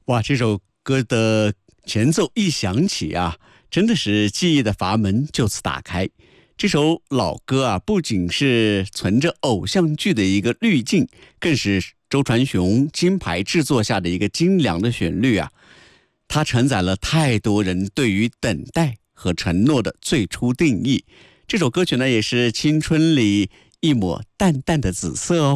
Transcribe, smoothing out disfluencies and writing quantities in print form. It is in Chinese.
哇，这首歌的前奏一响起啊，真的是记忆的阀门就此打开。这首老歌啊，不仅是存着偶像剧的一个滤镜，更是周传雄金牌制作下的一个精良的旋律啊。它承载了太多人对于等待和承诺的最初定义。这首歌曲呢，也是青春里一抹淡淡的紫色哦。